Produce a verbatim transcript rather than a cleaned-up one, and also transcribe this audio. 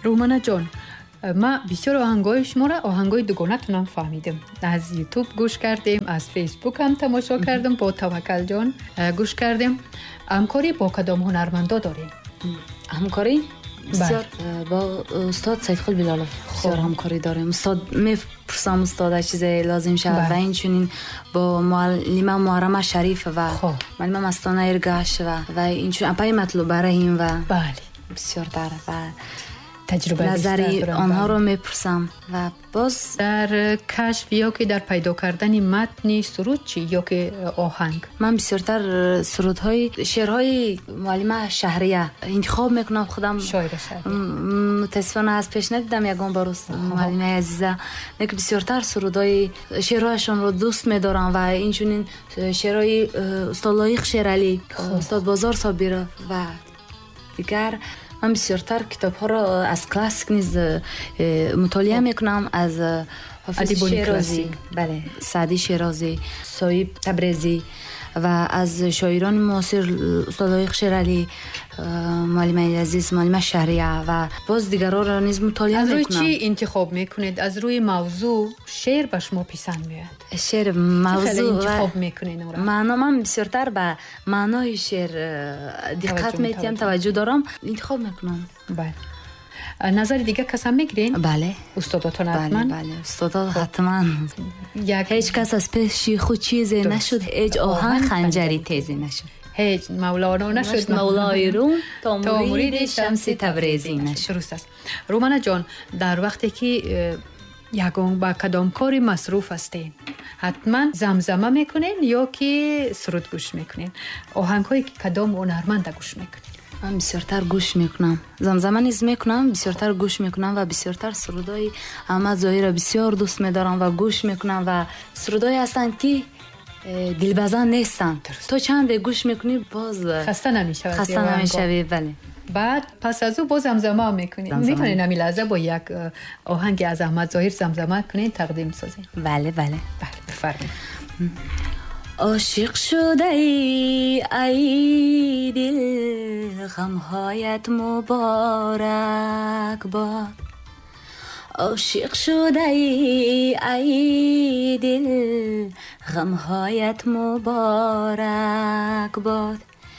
رومانا جان، ما بسیار آهنگای شما را آهنگای دوگانه تونم فهمیدم. از یوتیوب گوش کردیم، از فیسبوک هم تماشا کردم، با توکل جان گوش کردیم. همکاری با کدام هنرمندا داریم؟ همکاری بسیار با استاد سیدخوی بلالوف بسیار همکاری داریم. استاد میپرسم استاد چیزی لازم شود و این چونین با معلمه محرمه شریف و معلمه مستانه ارگاش و و این چون اپای مطلوب براییم و بله بسیار داره و تجربه نظری آنها رو میپرسم و باز در کشف یا که در پیدا کردن متن سرود چی یا که آهنگ؟ من بسیارتر سرودهای شعرهای معلمه شهریه انتخاب میکنم خودم. شاعر شهریه متاسفانه از پیش ندیدم یگان باروس معلمه عزیزه، لیکن بسیارتر سرودهای شعرهایشان رو دوست میدارم و اینچنین شعرهای استاد لایق شیرعلی، استاد بازار صابر و دیگر. من بسیارتر کتاب ها را از کلاسیک نیز مطالعه میکنم، از حافظ شیرازی، بله، سعدی شیرازی، صاحب تبریزی و از شاعران معاصر استاد لایق شیرعلی، معلمه عزیز، معلمه شهریه و باز دیگرها را نیز مطالعه میکنم. از روی چی انتخاب میکنید؟ از روی موضوع شعر به شما پسند میاد؟ شعر موضوع انتخاب میکنید؟ معنا من بسیارتر به معنای شعر دقت میتیم، توجه دارم، انتخاب میکنم. بله. نظر دیگه کس هم میگیرین؟ بله. استاداتون حتما؟ بله بله استادات حتما. هیچ کس از پیش خود چیزی نشد، هیچ آهن خنجری تیزی نشد. هیچ مولانا نشد مولای روم تا مرید شمس تبریزی نشد. درست است. رومانا جان، در وقتی که یگان با کدام کاری مصروف هستین حتما زمزمه میکنین یا که سرود گوش میکنین؟ آهنگ هایی که کدام هنرمند گوش میکنین؟ من بسیارتر گوش میکنم، زمزمه نیز میکنم، بسیارتر گوش میکنم و بسیارتر سرودای احمد ظاهری را بسیار دوست میدارم و گوش میکنم و سرودای هستند که دلبزن نیستند. تو چند گوش میکنی باز خسته نمیشوی. خسته نمیشوی. بله. بعد پس از او باز زمزمه میکنید. میتونین همین لحظه با یک آهنگ از احمد ظاهر زمزمه کنین، تقدیم سازین. بله بله بله بفرمایید. عاشق شده ای ای دل غمهایت مبارک باد. عاشق شده ای ای دل غمهایت مبارک باد.